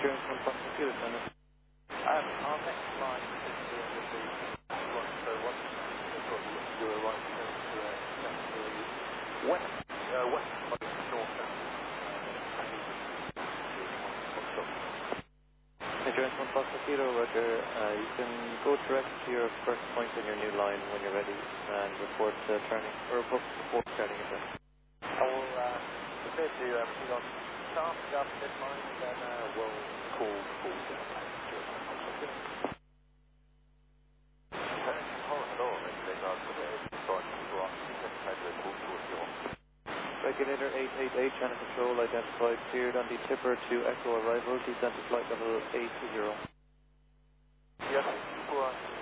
Insurance 1 computer center. Our next line is the one, so once you've got your right turn to west, north. Insurance 1 computer, Roger. You can go direct to your first point on your new line when you're ready and report turning, or book before turning again. I will prepare to proceed on starting up this line, then we'll call Regulator 888, channel control identified, cleared on the tipper to Echo arrival, descent to flight level 80. Yes,